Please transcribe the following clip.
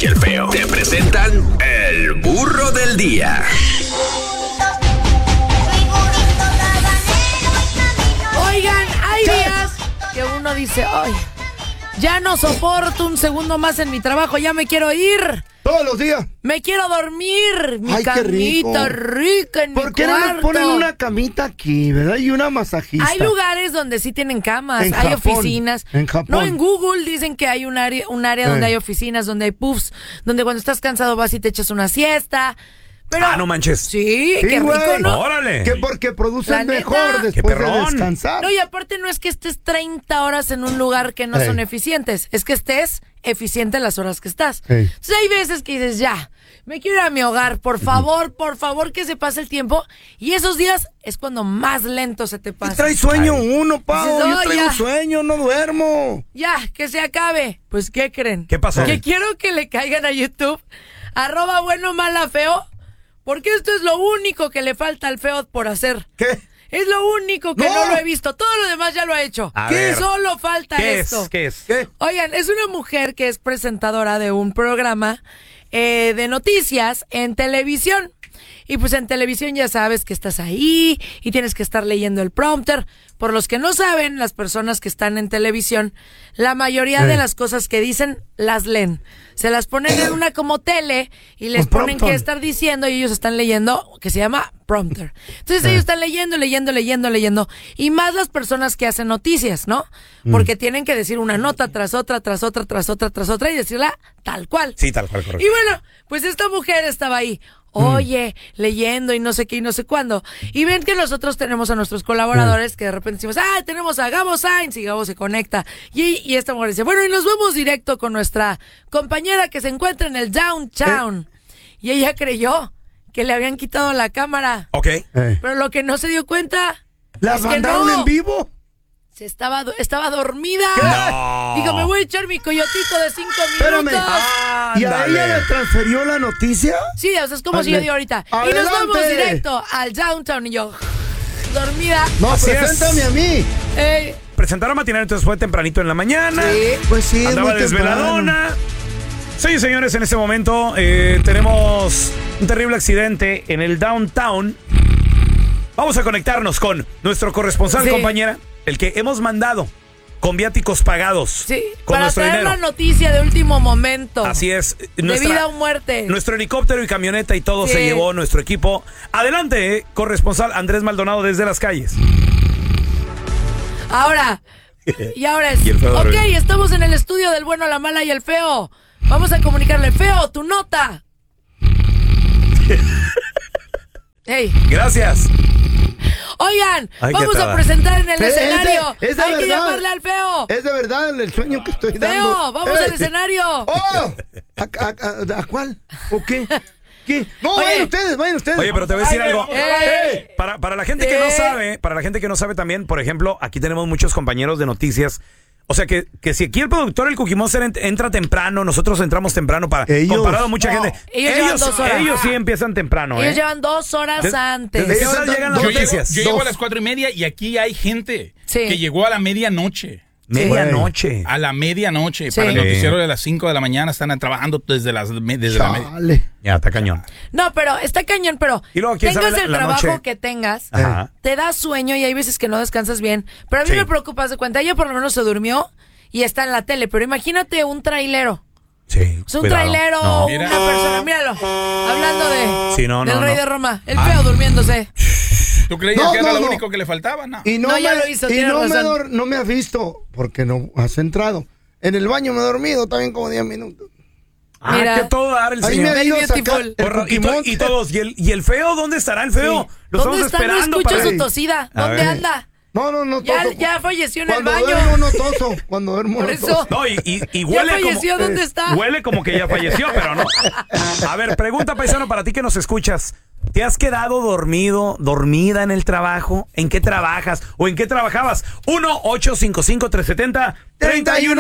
y el feo te presentan el burro del día. Oigan, hay días que uno dice, ay, ya no soporto un segundo más en mi trabajo, ya me quiero ir. Todos los días. Me quiero dormir, mi Ay, qué camita rica en mi ¿Por qué cuarto. no nos ponen una camita aquí, verdad? Y una masajista. Hay lugares donde sí tienen camas, En hay Japón, oficinas. en Japón. No, en Google dicen que hay un área donde hay oficinas, donde hay puffs, donde cuando estás cansado vas y te echas una siesta. Pero, no manches. Sí, Sí, qué rico, güey. ¿no? órale. Que porque La producen neta. mejor Qué después de perrón. descansar. No, y aparte no es que estés 30 horas en un lugar que no Ey. son eficientes, es que estés eficiente en las horas que estás. Ey. Entonces hay veces que dices, ya, me quiero ir a mi hogar, por favor que se pase el tiempo. Y esos días es cuando más lento se te Y pasa. trae sueño uno, Pau. Dices, Yo no, traigo ya. sueño, no duermo. Ya, que se acabe. Pues, ¿qué creen? ¿Qué pasó? Que quiero que le caigan a YouTube, @bueno-mala-feo, porque esto es lo único que le falta al feo por hacer. ¿Qué? Es lo único que no lo he visto. Todo lo demás ya lo ha hecho. A ¿Qué? ver. Solo falta ¿Qué esto. es? ¿Qué es? ¿Qué? Oigan, es una mujer que es presentadora de un programa de noticias en televisión. Y pues en televisión ya sabes que estás ahí y tienes que estar leyendo el prompter. Por los que no saben, las personas que están en televisión, la mayoría de las cosas que dicen las leen. Se las ponen en una como tele y les Un ponen prompter. que estar diciendo y ellos están leyendo, que se llama prompter. Entonces ellos están leyendo. Y más las personas que hacen noticias, ¿no? Porque tienen que decir una nota tras otra y decirla tal cual. Sí, tal cual, correcto. Y bueno, pues esta mujer estaba ahí, oye, leyendo y no sé qué y no sé cuándo. Y ven que nosotros tenemos a nuestros colaboradores que de repente decimos, tenemos a Gabo Sainz, y Gabo se conecta. Y esta mujer dice, bueno, y nos vamos directo con nuestra compañera que se encuentra en el downtown. Y ella creyó que le habían quitado la cámara. Ok. Pero lo que no se dio cuenta ¿La es que mandaron no. en vivo? Estaba dormida. No. Dijo, me voy a echar mi coyotito de 5 Espérame. minutos. ¿Y a Ándale. ella le transfirió la noticia? Sí, o sea, es como si yo digo ahorita. Y nos vamos ¡Adelante! directo al downtown. Y yo, dormida. No, Así es. preséntame a mí. Presentaron matinal, entonces fue tempranito en la mañana. Pues sí, es Andaba muy desveladona. Sí, señores, en este momento tenemos un terrible accidente en el downtown. Vamos a conectarnos con nuestro corresponsal, Sí. compañera, el que hemos mandado con viáticos pagados. Sí, con para nuestro traer dinero. la noticia de último momento. Así es. De vida o muerte. Nuestro helicóptero y camioneta y todo Sí. se llevó nuestro equipo. Adelante, corresponsal Andrés Maldonado desde las calles. Ahora es. Y el feo Ok, dormido. estamos en el estudio del bueno, la mala y el feo. Vamos a comunicarle, feo, tu nota. Hey, Gracias. oigan, Ay, vamos qué a tal. presentar en el Es de- escenario. es de Hay que verdad. llamarle al feo. Es de verdad el sueño que estoy dando. Feo, vamos al escenario. ¡Oh! ¿A cuál? ¿O qué? ¿Qué? No, Oye. vayan ustedes. Oye, pero te voy a decir algo. ¡Ey! Para la gente que no sabe, para la gente que no sabe también, por ejemplo, aquí tenemos muchos compañeros de noticias. O sea que si aquí el productor, el Cookie Monster, entra temprano, nosotros entramos temprano comparado a mucha gente. Ellos llevan 2 horas. Ellos sí empiezan temprano, Ellos llevan 2 horas Desde- antes. desde ahora llegan las Yo noticias. llego a las 4:30 y aquí hay gente Sí. que llegó a la medianoche. Medianoche. A la medianoche. Sí. Para el noticiero de las 5 de la mañana están trabajando desde la media. Chale. Ya, está cañón. No, pero está cañón, pero Y luego, ¿quién tengas sabe el la trabajo noche? que tengas, Ajá. te da sueño y hay veces que no descansas bien. Pero a mí Sí. me preocupa, haz de cuenta, ella por lo menos se durmió y está en la tele, pero imagínate un trailero. Sí. O sea, un cuidado. trailero, No. Mira. una persona, míralo, hablando de Sí, no, del no, rey no. de Roma, el feo durmiéndose. ¿Tú creías No, que era no, lo no. único que le faltaba? No. Y No, ya lo hizo, y tienes no razón. no me has visto porque no has entrado. En el baño me he dormido también como 10 minutos. Mira. Que todo dar el Ahí me señor. ha ido a sacar Beautiful. el Porra, Cookie y Monster. todos. ¿Y el feo? ¿Dónde estará el feo? Sí. Lo ¿Dónde estamos está? No esperando escucho para... su tosida. A ¿Dónde ver. anda? No Ya, toso. ya falleció en el Cuando baño. duermo no toso. Cuando duermo Por no eso. toso. No, y ¿Ya huele falleció? como... ¿Dónde está? Huele como que ya falleció, pero no. A ver, pregunta, paisano, para ti que nos escuchas. ¿Te has quedado dormida en el trabajo? ¿En qué trabajas? ¿O en qué trabajabas? 1-855-370-31